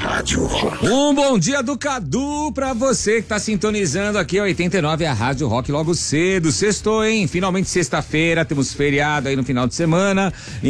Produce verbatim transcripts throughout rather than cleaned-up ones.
Rádio Rock. Um bom dia do Cadu pra você que tá sintonizando aqui a oitenta e nove, a Rádio Rock logo cedo. Sextou, hein? Finalmente sexta-feira, temos feriado aí no final de semana.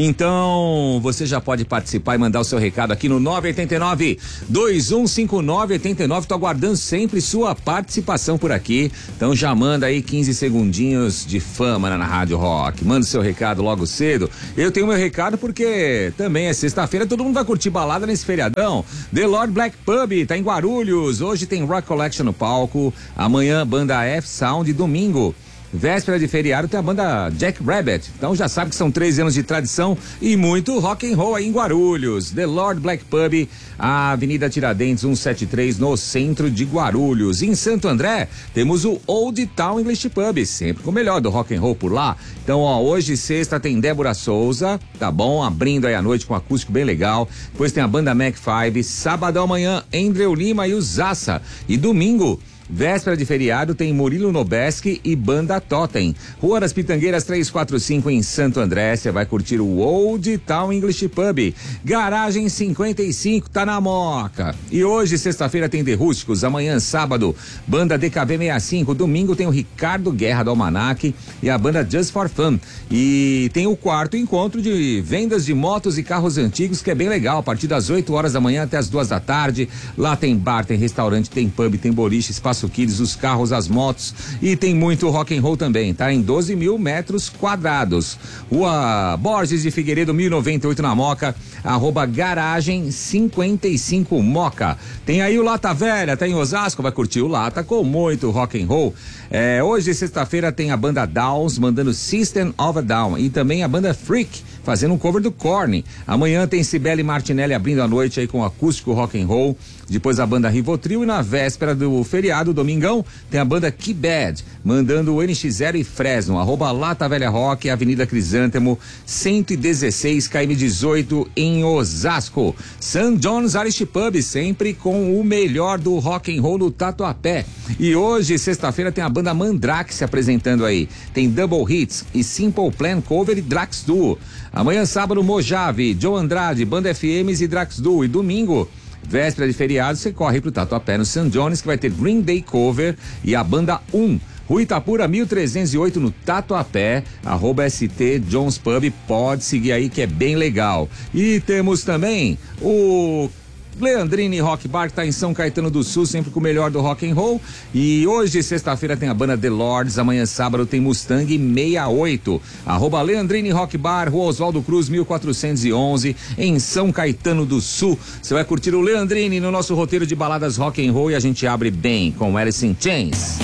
Então, você já pode participar e mandar o seu recado aqui no nove oito nove, dois um cinco nove, oito nove. Tô aguardando sempre sua participação por aqui. Então já manda aí quinze segundinhos de fama na, na Rádio Rock. Manda o seu recado logo cedo. Eu tenho meu recado porque também é sexta-feira, todo mundo vai curtir balada nesse feriadão. The Lord Black Pub tá em Guarulhos. Hoje tem Rock Collection no palco. Amanhã, banda F Sound. Domingo, véspera de feriado, tem a banda Jack Rabbit. Então já sabe que são treze anos de tradição e muito rock and roll aí em Guarulhos. The Lord Black Pub, a Avenida Tiradentes cento e setenta e três, no centro de Guarulhos. Em Santo André, temos o Old Town English Pub, sempre com o melhor do rock and roll por lá. Então, ó, hoje, sexta, tem Débora Souza, tá bom? Abrindo aí a noite com um acústico bem legal. Depois tem a banda Mac Five. Sábado amanhã, Andreu Lima e o Zassa. E domingo, véspera de feriado, tem Murilo Nobeski e Banda Totem. Rua das Pitangueiras trezentos e quarenta e cinco, em Santo André. Você vai curtir o Old Town English Pub. Garagem cinquenta e cinco, tá na Moca. E hoje, sexta-feira, tem The Rústicos. Amanhã, sábado, banda D K B sessenta e cinco. Domingo tem o Ricardo Guerra do Almanac e a banda Just for Fun. E tem o quarto encontro de vendas de motos e carros antigos, que é bem legal, a partir das oito horas da manhã até as duas da tarde. Lá tem bar, tem restaurante, tem pub, tem boliche, espaço Kids, os carros, as motos, e tem muito rock and roll também, tá? Em doze mil metros quadrados. Rua Borges de Figueiredo, mil e noventa e oito, na Moca, arroba garagem cinquenta e cinco Moca. Tem aí o Lata Velha, tá em Osasco, vai curtir o Lata com muito rock and roll. É, hoje, sexta-feira, tem a banda Downs mandando System of a Down e também a banda Freak fazendo um cover do Korn. Amanhã tem Cibele Martinelli abrindo a noite aí com acústico rock and roll. Depois a banda Rivotril e na véspera do feriado, domingão, tem a banda Key Bad mandando o N X zero e Fresno, arroba Lata Velha Rock, Avenida Crisântemo, cento e dezesseis, K M dezoito, em Osasco. Saint John's Irish Pub, sempre com o melhor do rock and roll no Tatuapé. E hoje, sexta-feira, tem a banda Mandrake se apresentando aí. Tem Double Hits e Simple Plan Cover e Drax Duo. Amanhã, sábado, Mojave, Joe Andrade, Banda F Ms e Drax Duo. E domingo, véspera de feriado, você corre pro Tatuapé no Saint John's, que vai ter Green Day Cover e a banda um. Rua Itapura, mil trezentos e oito, no Tatuapé, arroba S T Jones Pub, pode seguir aí que é bem legal. E temos também o Leandrini Rock Bar, que tá em São Caetano do Sul, sempre com o melhor do rock and roll. E hoje, sexta-feira, tem a banda The Lords. Amanhã, sábado, tem Mustang sessenta e oito. Arroba Leandrini Rock Bar, Rua Oswaldo Cruz, mil quatrocentos e onze, em São Caetano do Sul. Você vai curtir o Leandrini no nosso roteiro de baladas rock and roll, e a gente abre bem com Alice in Chains.